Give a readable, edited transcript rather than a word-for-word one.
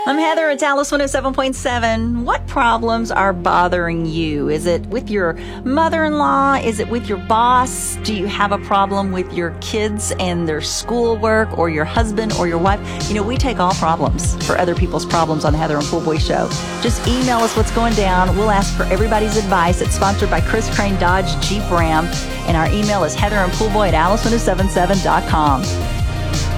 I'm Heather. It's Alice 107.7. What problems are bothering you? Is it with your mother-in-law? Is it with your boss? Do you have a problem with your kids and their schoolwork, or your husband or your wife? You know, we take all problems for other people's problems on the Heather and Poolboy Show. Just email us what's going down. We'll ask for everybody's advice. It's sponsored by Chris Crane Dodge Jeep Ram. And our email is heatherandpoolboy@alice1077.com.